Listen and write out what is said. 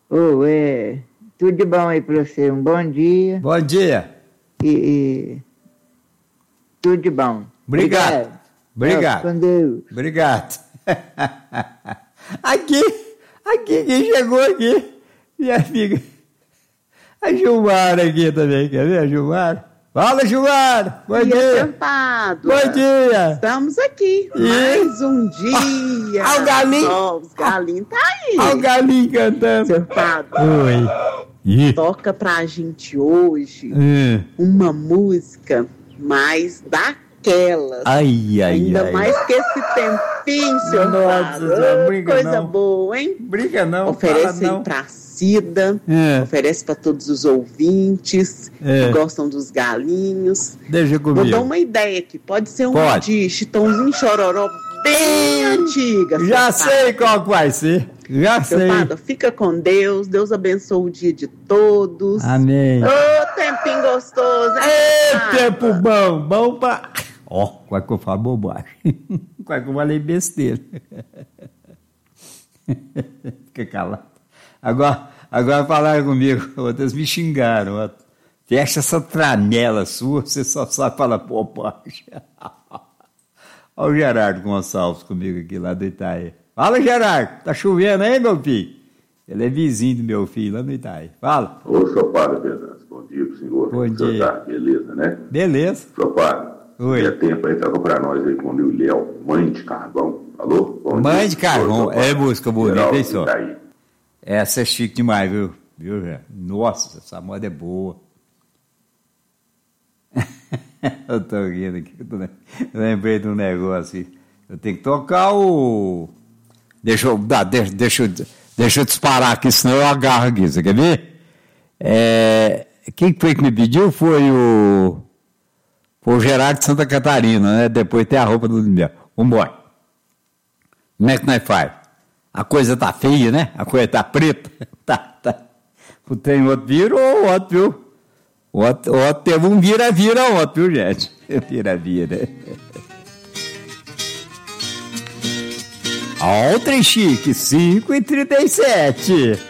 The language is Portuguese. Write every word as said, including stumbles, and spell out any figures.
Ô, é... Tudo de bom aí pra você. Um bom dia. Bom dia. E... e... Tudo de bom. Obrigado. Obrigado. Com Deus. Obrigado. Aqui, aqui, quem chegou aqui? Minha amiga. A Gilmar aqui também, quer ver a Gilmar? Fala, Gilmar! Bom dia! Bom dia! Estamos aqui, e... mais um dia! Olha o galinho! Oh, os galinhos tá aí! Olha o galinho cantando! Seu Padre, oi! E... toca pra gente hoje hum. uma música mais daquelas. Ai, ai, Ainda ai. mais que esse tempinho, seu Padre. Oh, coisa não. boa, hein? Briga não, Oferece fala aí pra Cida, é. oferece para todos os ouvintes é. que gostam dos galinhos. Deixa comigo. Vou dar uma ideia aqui, pode ser um pode. de Chitãozinho Chororó bem antiga. Já sei qual vai ser, já seu sei. Padre, fica com Deus, Deus abençoe o dia de todos. Amém. Ô, oh, tempinho gostoso, hein? Ei, tempo bom, bom pra... Ó, oh, qual é que eu falo bobagem? Qual é que eu falei besteira? Fica calado. Agora, agora falaram comigo, outras me xingaram. Ó. Fecha essa tramela sua, você só sabe falar bobagem. Olha o Gerardo Gonçalves comigo aqui lá do Itaí. Fala, Gerardo, tá chovendo aí, meu filho? Ele é vizinho do meu filho lá no Itaí. Fala. Ô, senhor Padre Venâncio, bom dia pro senhor. Bom senhor dia. Tá, beleza, né? Beleza. Senhor Padre, oi. É tempo aí, toca pra nós aí com o Nil Léo, Mãe de Carvão. Alô? Bom Mãe dia, de Carvão, senhor, é música bonita, hein, senhor? Itaí. Essa é chique demais, viu? Viu, Zé? Nossa, essa moda é boa. Eu tô rindo aqui, eu, tô... eu lembrei de um negócio. Eu tenho que tocar o... Deixa eu, deixa, deixa, deixa eu disparar aqui, senão eu agarro aqui, você quer ver? É... Quem foi que me pediu? Foi o... Foi o Gerardo de Santa Catarina, né? Depois tem a roupa do meu. Vambora. Como é que nós faz? A coisa tá feia, né? A coisa tá preta. Tá, tá. O trem outro vira ou outro, viu? O outro, outro teve um vira-vira outro, viu, gente? Vira-vira. Ó, o trem chique, cinco e trinta e sete.